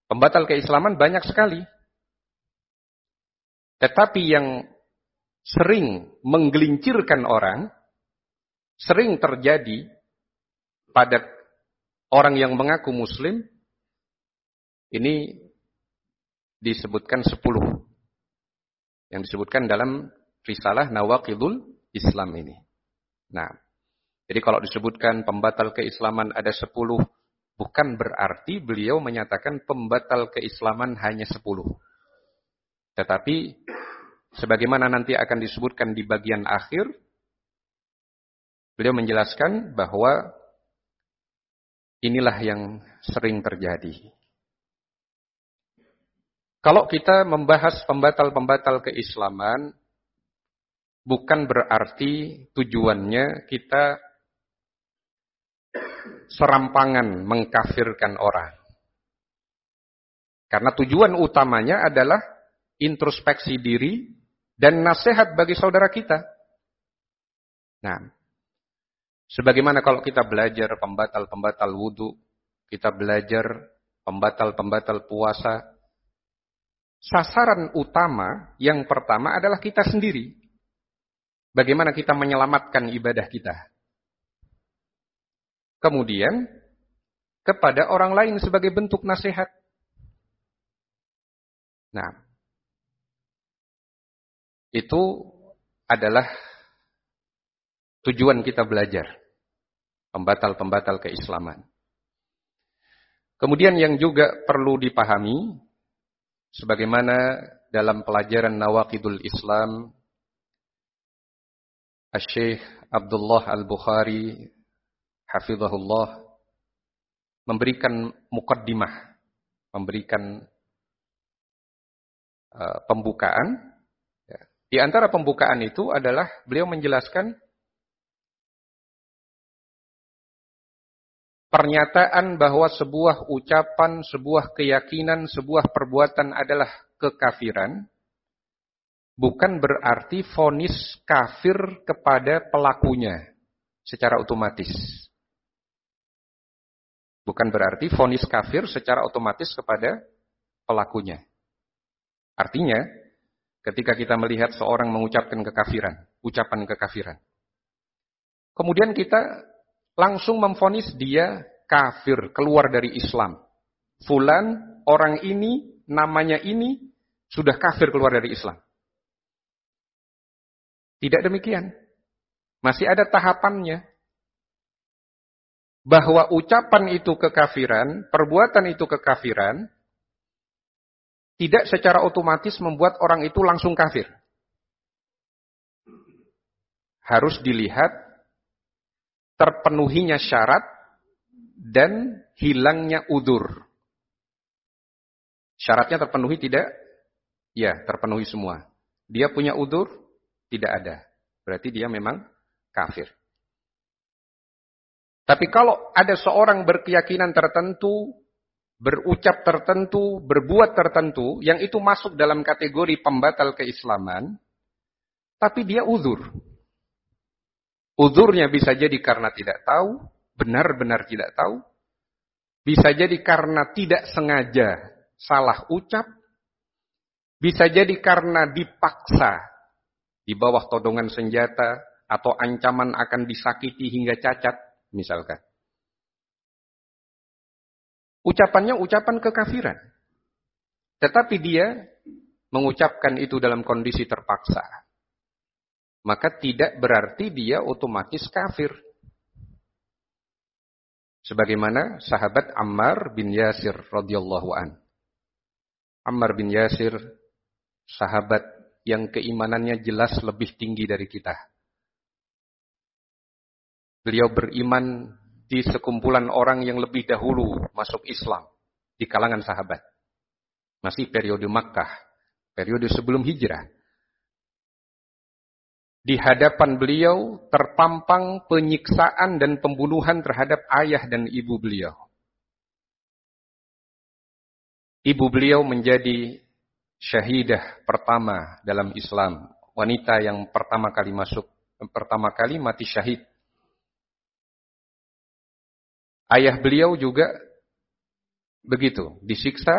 Pembatal keislaman banyak sekali. Tetapi yang sering menggelincirkan orang, sering terjadi pada orang yang mengaku muslim, ini disebutkan 10. Yang disebutkan dalam risalah Nawaqidul Islam ini. Nah, jadi kalau disebutkan pembatal keislaman ada 10, bukan berarti beliau menyatakan pembatal keislaman hanya 10. Tetapi sebagaimana nanti akan disebutkan di bagian akhir, beliau menjelaskan bahwa inilah yang sering terjadi. Kalau kita membahas pembatal-pembatal keislaman, bukan berarti tujuannya kita serampangan mengkafirkan orang. Karena tujuan utamanya adalah introspeksi diri dan nasihat bagi saudara kita. Nah, sebagaimana kalau kita belajar pembatal-pembatal wudu, kita belajar pembatal-pembatal puasa, sasaran utama yang pertama adalah kita sendiri. Bagaimana kita menyelamatkan ibadah kita. Kemudian, kepada orang lain sebagai bentuk nasihat. Nah, itu adalah tujuan kita belajar. Pembatal-pembatal keislaman. Kemudian yang juga perlu dipahami, sebagaimana dalam pelajaran Nawaqidul Islam, Asy-Syaikh Abdullah Al-Bukhari hafizahullah memberikan muqaddimah, memberikan pembukaan. Di antara pembukaan itu adalah beliau menjelaskan pernyataan bahwa sebuah ucapan, sebuah keyakinan, sebuah perbuatan adalah kekafiran, bukan berarti vonis kafir kepada pelakunya secara otomatis. Bukan berarti vonis kafir secara otomatis kepada pelakunya. Artinya, ketika kita melihat seorang mengucapkan kekafiran, ucapan kekafiran, kemudian kita langsung memvonis dia kafir, keluar dari Islam. Fulan, orang ini, namanya ini, sudah kafir keluar dari Islam. Tidak demikian. Masih ada tahapannya. Bahwa ucapan itu kekafiran, perbuatan itu kekafiran, tidak secara otomatis membuat orang itu langsung kafir. Harus dilihat terpenuhinya syarat dan hilangnya udzur. Syaratnya terpenuhi tidak? Ya, terpenuhi semua. Dia punya udzur? Tidak ada. Berarti dia memang kafir. Tapi kalau ada seorang berkeyakinan tertentu, berucap tertentu, berbuat tertentu, yang itu masuk dalam kategori pembatal keislaman, tapi dia udzur. Udzurnya bisa jadi karena tidak tahu, benar-benar tidak tahu. Bisa jadi karena tidak sengaja salah ucap. Bisa jadi karena dipaksa di bawah todongan senjata atau ancaman akan disakiti hingga cacat, misalkan. Ucapannya ucapan kekafiran. Tetapi dia mengucapkan itu dalam kondisi terpaksa. Maka tidak berarti dia otomatis kafir. Sebagaimana sahabat Ammar bin Yasir radhiyallahu an. Ammar bin Yasir, sahabat yang keimanannya jelas lebih tinggi dari kita. Beliau beriman di sekumpulan orang yang lebih dahulu masuk Islam di kalangan sahabat. Masih periode Makkah, periode sebelum hijrah. Di hadapan beliau terpampang penyiksaan dan pembunuhan terhadap ayah dan ibu beliau. Ibu beliau menjadi syahidah pertama dalam Islam, wanita yang pertama kali mati syahid. Ayah beliau juga begitu, disiksa